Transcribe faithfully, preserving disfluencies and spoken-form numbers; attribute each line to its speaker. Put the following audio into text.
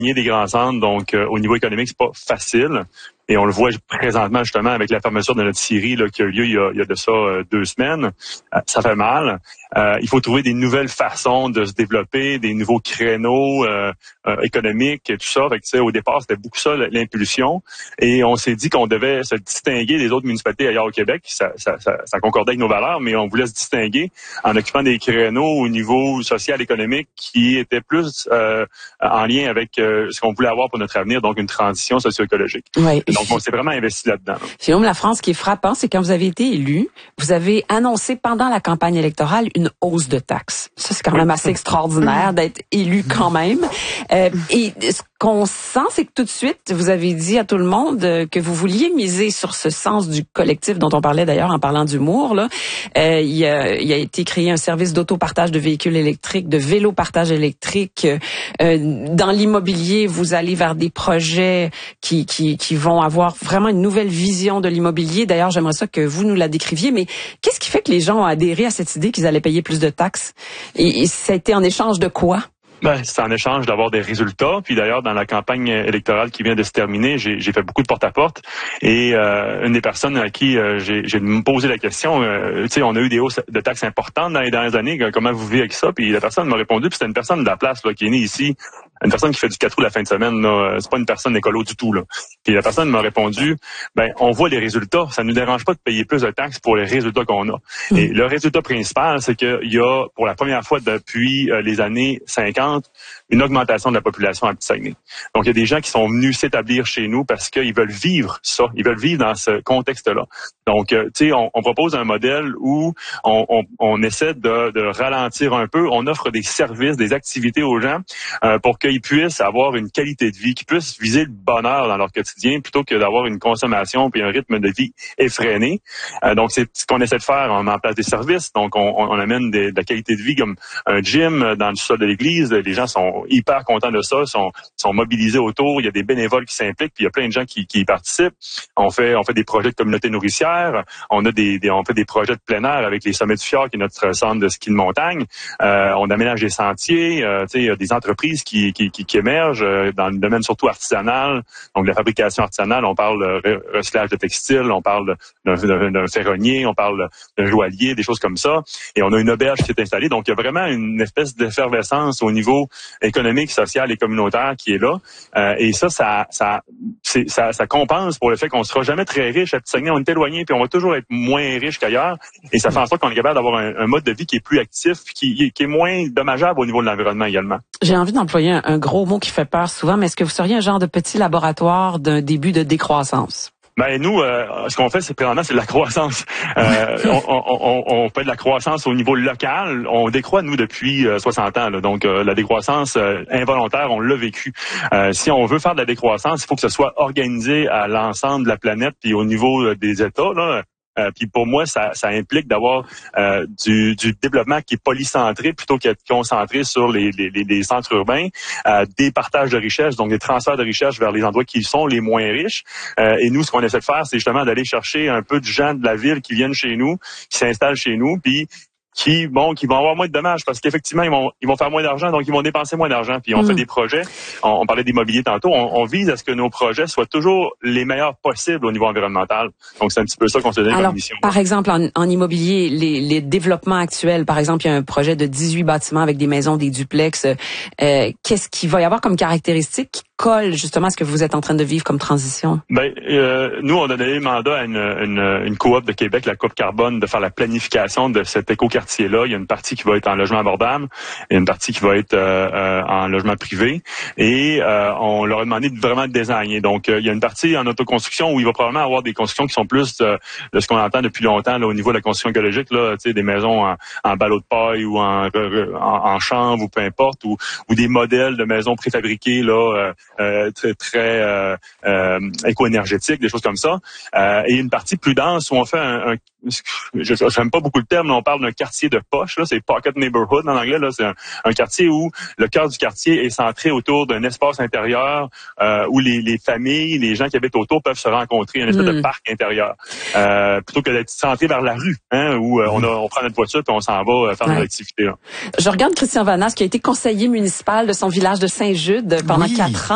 Speaker 1: des grands centres, donc euh, au niveau économique, c'est pas facile. Et on le voit présentement justement avec la fermeture de notre scierie là, qui a eu lieu il y a, il y a de ça euh, deux semaines. Euh, ça fait mal. Euh, il faut trouver des nouvelles façons de se développer, des nouveaux créneaux euh, euh, économiques et tout ça. Fait que, tu sais, au départ, c'était beaucoup ça l'impulsion. Et on s'est dit qu'on devait se distinguer des autres municipalités ailleurs au Québec. Ça, ça, ça, ça concordait avec nos valeurs, mais on voulait se distinguer en occupant des créneaux au niveau social, économique qui étaient plus euh, en lien avec euh, ce qu'on voulait avoir pour notre avenir, donc une transition socio-écologique.
Speaker 2: Oui.
Speaker 1: Donc, on s'est vraiment investi là-dedans. Là.
Speaker 2: Guillaume Lafrance, ce qui est frappant, c'est quand vous avez été élu, vous avez annoncé pendant la campagne électorale une hausse de taxes. Ça, c'est quand même assez extraordinaire d'être élu quand même. Euh, et ce qu'on sent, c'est que tout de suite, vous avez dit à tout le monde que vous vouliez miser sur ce sens du collectif dont on parlait d'ailleurs en parlant d'humour. Là, euh, il, a, il a été créé un service d'autopartage de véhicules électriques, de vélo partage électrique. Euh, dans l'immobilier, vous allez vers des projets qui, qui, qui vont avoir vraiment une nouvelle vision de l'immobilier. D'ailleurs, j'aimerais ça que vous nous la décriviez. Mais qu'est-ce qui fait que les gens ont adhéré à cette idée qu'ils allaient payer plus de taxes? Et, et ça a été en échange de quoi?
Speaker 1: Ben, c'est en échange d'avoir des résultats. Puis d'ailleurs, dans la campagne électorale qui vient de se terminer, j'ai, j'ai fait beaucoup de porte-à-porte. Et euh, une des personnes à qui euh, j'ai, j'ai posé la question, euh, tu sais, on a eu des hausses de taxes importantes dans les dernières années. Comment vous vivez avec ça? Puis la personne m'a répondu, puis c'était une personne de la place là, qui est née ici, une personne qui fait du quatre roues la fin de semaine. Là, c'est pas une personne écolo du tout. Là. Puis la personne m'a répondu, ben on voit les résultats. Ça nous dérange pas de payer plus de taxes pour les résultats qu'on a. Mmh. Et le résultat principal, c'est qu'il y a, pour la première fois depuis euh, les années cinquante, une augmentation de la population à Petit-Saguenay. Donc, il y a des gens qui sont venus s'établir chez nous parce qu'ils veulent vivre ça. Ils veulent vivre dans ce contexte-là. Donc, euh, tu sais, on, on propose un modèle où on, on, on essaie de, de ralentir un peu. On offre des services, des activités aux gens euh, pour qu'ils puissent avoir une qualité de vie, qu'ils puissent viser le bonheur dans leur quotidien plutôt que d'avoir une consommation puis un rythme de vie effréné. Euh, donc, c'est ce qu'on essaie de faire. On met en place des services. Donc, on, on amène des, de la qualité de vie comme un gym dans le sol de l'église. Les gens sont hyper contents de ça, sont, sont mobilisés autour. Il y a des bénévoles qui s'impliquent, puis il y a plein de gens qui, qui y participent. On fait, on fait des projets de communauté nourricière. On a des, des, on fait des projets de plein air avec les Sommets du Fjord, qui est notre centre de ski de montagne. Euh, on aménage des sentiers. Euh, tu sais, il y a des entreprises qui, qui, qui, qui émergent dans le domaine surtout artisanal. Donc, la fabrication artisanale, on parle de recyclage de textiles, on parle d'un, d'un, d'un ferronnier, on parle d'un joaillier, des choses comme ça. Et on a une auberge qui s'est installée. Donc, il y a vraiment une espèce d'effervescence au niveau économique, social et communautaire qui est là. Euh, et ça, ça, ça, c'est, ça, ça compense pour le fait qu'on ne sera jamais très riche à Petit-Saguenay. On est éloigné, puis on va toujours être moins riche qu'ailleurs. Et ça fait en sorte qu'on est capable d'avoir un, un mode de vie qui est plus actif, qui, qui est moins dommageable au niveau de l'environnement également.
Speaker 2: J'ai envie d'employer un, un gros mot qui fait peur souvent, mais est-ce que vous seriez un genre de petit laboratoire d'un début de décroissance?
Speaker 1: Ben nous, euh, ce qu'on fait, c'est présentement, c'est de la croissance. Euh, on, on, on, on fait de la croissance au niveau local. On décroît, nous, depuis euh, soixante ans. Là. Donc, euh, la décroissance euh, involontaire, on l'a vécu. Euh, si on veut faire de la décroissance, il faut que ce soit organisé à l'ensemble de la planète puis au niveau euh, des États, là. Euh, puis pour moi, ça, ça implique d'avoir euh, du, du développement qui est polycentré plutôt qu'être concentré sur les, les, les centres urbains, euh, des partages de richesses, donc des transferts de richesses vers les endroits qui sont les moins riches. Euh, et nous, ce qu'on essaie de faire, c'est justement d'aller chercher un peu de gens de la ville qui viennent chez nous, qui s'installent chez nous, puis qui bon qui vont avoir moins de dommages parce qu'effectivement ils vont ils vont faire moins d'argent, donc ils vont dépenser moins d'argent. Puis on mmh. fait des projets, on, on parlait d'immobilier tantôt, on, on vise à ce que nos projets soient toujours les meilleurs possibles au niveau environnemental. Donc c'est un petit peu ça qu'on se donne comme mission.
Speaker 2: Par exemple, en, en immobilier, les, les développements actuels, par exemple, il y a un projet de dix-huit bâtiments avec des maisons, des duplex. Euh, qu'est-ce qu'il va y avoir comme caractéristiques qui collent justement à ce que vous êtes en train de vivre comme transition? Ben
Speaker 1: euh, nous, on a donné mandat à une, une, une coop de Québec, la Coop Carbone, de faire la planification de cet écoquartier-là. Il y a une partie qui va être en logement abordable, il y a une partie qui va être euh, euh, en logement privé, et euh, on leur a demandé de vraiment designer. Donc, euh, il y a une partie en autoconstruction où il va probablement avoir des constructions qui sont plus euh, de ce qu'on entend depuis longtemps là, au niveau de la construction écologique, là, tu sais, des maisons en, en ballot de paille ou en, en, en chanvre ou peu importe, ou, ou des modèles de maisons préfabriquées là, euh, euh, très très euh, euh, éco-énergétiques, des choses comme ça. Euh, et une partie plus dense où on fait un, un je n'aime pas beaucoup le terme, là, on parle d'un quartier de poche, là, c'est pocket neighborhood en anglais, là, c'est un, un quartier où le cœur du quartier est centré autour d'un espace intérieur euh, où les, les familles, les gens qui habitent autour peuvent se rencontrer, un espèce mmh. de parc intérieur, euh, plutôt que d'être centré vers la rue, hein, où euh, on, a, on prend notre voiture et on s'en va faire ouais. nos activités. Là.
Speaker 2: Je regarde Christian Vanasse qui a été conseiller municipal de son village de Saint-Jude pendant oui. quatre ans.